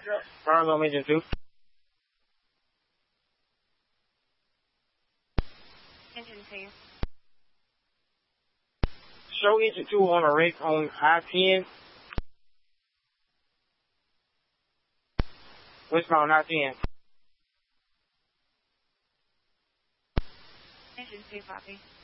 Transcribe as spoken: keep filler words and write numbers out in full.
Fire alarm engine two. Engine two. Show engine two on a wreck on I ten. Westbound I ten. Engine two, copy.